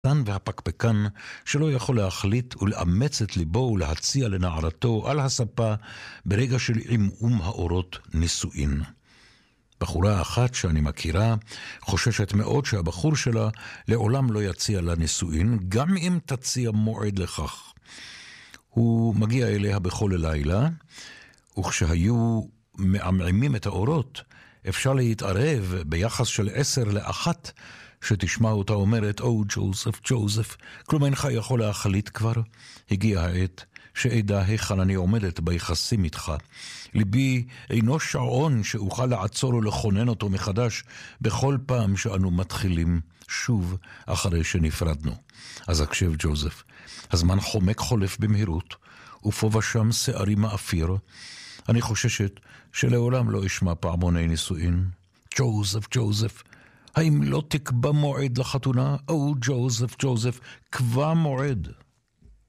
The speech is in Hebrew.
הקטן והפקפקן שלא יכול להחליט ולאמץ את ליבו ולהציע לנערתו על הספה ברגע של עמעום האורות נישואין. בחורה אחת שאני מכירה חוששת מאוד שהבחור שלה לעולם לא יציע לה נישואין, גם אם תציע מועד לכך. הוא מגיע אליה בכל לילה, וכשהיו מעמעמים את האורות, אפשר להתערב ביחס של 10-1, שתשמע אותה אומרת, "או ג'וזף, ג'וזף, כלומר אינך יכול להחליט כבר, הגיע העת שעדה היכן אני עומדת ביחסים איתך. ליבי אינו שעון שאוכל לעצור ולכונן אותו מחדש בכל פעם שאנו מתחילים שוב אחרי שנפרדנו. אז הקשב ג'וזף, הזמן חולף במהירות, ופה ושם שערי מאפיר. אני חוששת שלעולם לא אשמע פעמוני נישואין. ג'וזף, ג'וזף, האם לא תקבע מועד לחתונה? או ג'וזף, ג'וזף, קבע מועד."